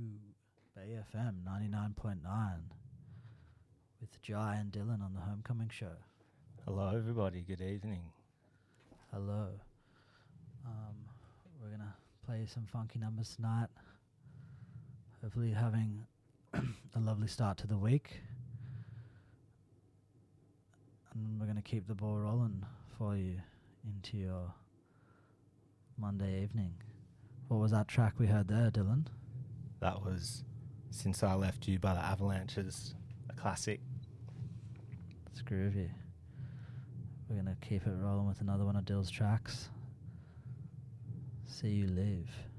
to Bay FM 99.9 with Jai and Dylan on the Homecoming Show. Hello, everybody. Good evening. Hello. We're going to play some funky numbers tonight. Hopefully having a lovely start to the week. And we're going to keep the ball rolling for you into your Monday evening. What was that track we heard there, Dylan? That was Since I Left You by the Avalanches, a classic. It's groovy. We're going to keep it rolling with another one of Dill's tracks. See You Live.